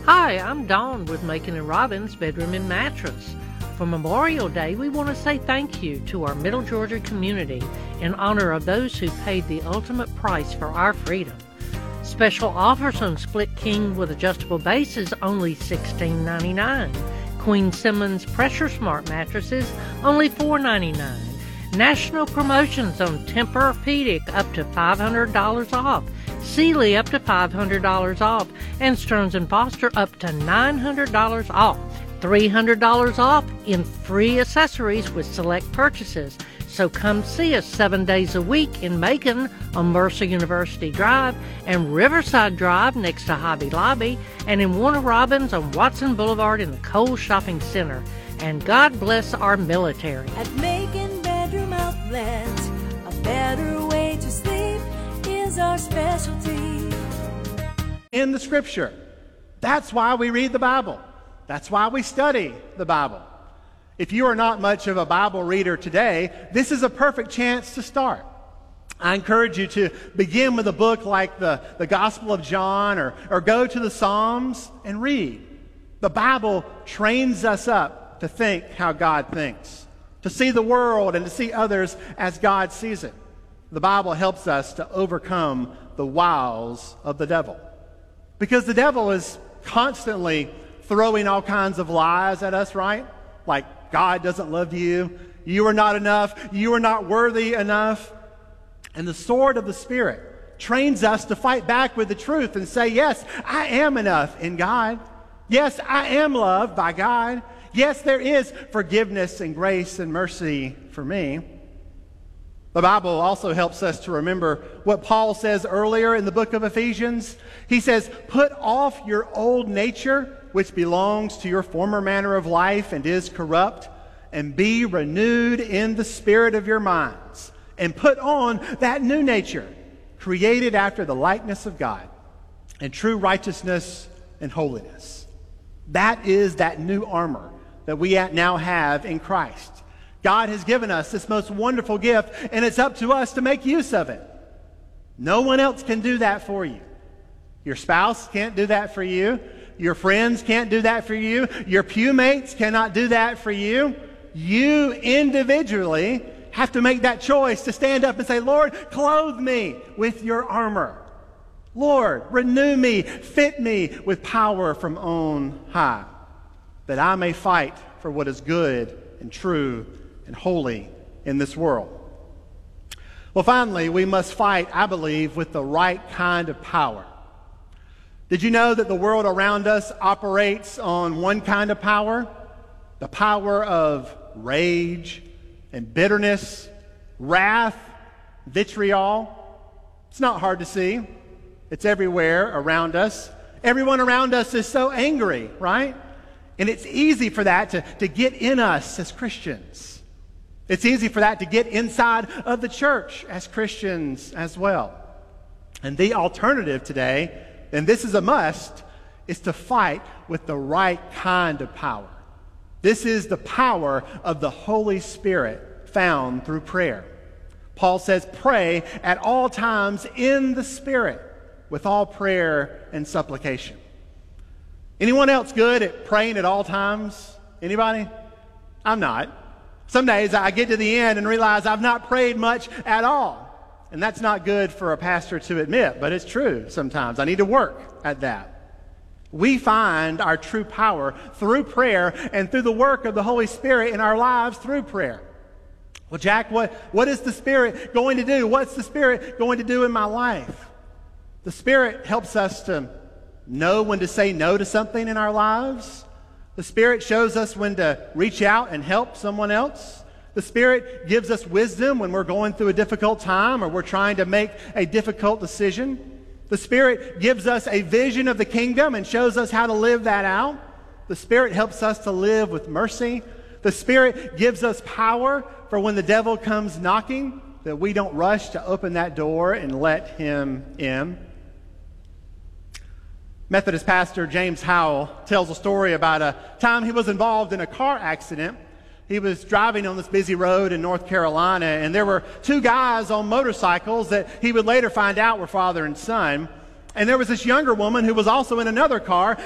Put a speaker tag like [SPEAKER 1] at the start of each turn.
[SPEAKER 1] Hi, I'm Dawn with Macon and Robbins Bedroom and Mattress. For Memorial Day, we want to say thank you to our Middle Georgia community in honor of those who paid the ultimate price for our freedom. Special offers on Split King with adjustable bases only $16.99. Queen Simmons Pressure Smart mattresses only $4.99. National promotions on Tempur-Pedic up to $500 off. Sealy up to $500 off, and Stearns & Foster up to $900 off. $300 off in free accessories with select purchases. So come see us 7 days a week in Macon on Mercer University Drive and Riverside Drive next to Hobby Lobby, and in Warner Robins on Watson Boulevard in the Kohl's Shopping Center. And God bless our military.
[SPEAKER 2] At Macon Bedroom Outlet, a better way to sleep is our specialty.
[SPEAKER 3] In the Scripture. That's why we read the Bible. That's why we study the Bible. If you are not much of a Bible reader today, this is a perfect chance to start. I encourage you to begin with a book like the Gospel of John or go to the Psalms and read. The Bible trains us up to think how God thinks, to see the world and to see others as God sees it. The Bible helps us to overcome the wiles of the devil. Because the devil is constantly throwing all kinds of lies at us, right? Like, God doesn't love you, you are not enough, you are not worthy enough. And the sword of the Spirit trains us to fight back with the truth and say, yes, I am enough in God. Yes, I am loved by God. Yes, there is forgiveness and grace and mercy for me. The Bible also helps us to remember what Paul says earlier in the book of Ephesians. He says, put off your old nature, which belongs to your former manner of life and is corrupt, and be renewed in the spirit of your minds, and put on that new nature, created after the likeness of God, in true righteousness and holiness. That is that new armor that we now have in Christ. God has given us this most wonderful gift, and it's up to us to make use of it. No one else can do that for you. Your spouse can't do that for you. Your friends can't do that for you. Your pew mates cannot do that for you. You individually have to make that choice to stand up and say, Lord, clothe me with your armor. Lord, renew me, fit me with power from on high, that I may fight for what is good and true and holy in this world. Well, finally, we must fight, I believe, with the right kind of power. Did you know that the world around us operates on one kind of power? The power of rage and bitterness, wrath, vitriol. It's not hard to see. It's everywhere around us. Everyone around us is so angry, right? And it's easy for that to get in us as Christians. It's easy for that to get inside of the church as Christians as well. And the alternative today, and this is a must, is to fight with the right kind of power. This is the power of the Holy Spirit found through prayer. Paul says, pray at all times in the Spirit with all prayer and supplication. Anyone else good at praying at all times? Anybody? I'm not. Some days I get to the end and realize I've not prayed much at all. And that's not good for a pastor to admit, but it's true sometimes. I need to work at that. We find our true power through prayer and through the work of the Holy Spirit in our lives through prayer. Well, Jack, what is the Spirit going to do? What's the Spirit going to do in my life? The Spirit helps us to know when to say no to something in our lives. The Spirit shows us when to reach out and help someone else. The Spirit gives us wisdom when we're going through a difficult time or we're trying to make a difficult decision. The Spirit gives us a vision of the kingdom and shows us how to live that out. The Spirit helps us to live with mercy. The Spirit gives us power for when the devil comes knocking, that we don't rush to open that door and let him in. Methodist pastor James Howell tells a story about a time he was involved in a car accident. He was driving on this busy road in North Carolina, and there were two guys on motorcycles that he would later find out were father and son. And there was this younger woman who was also in another car,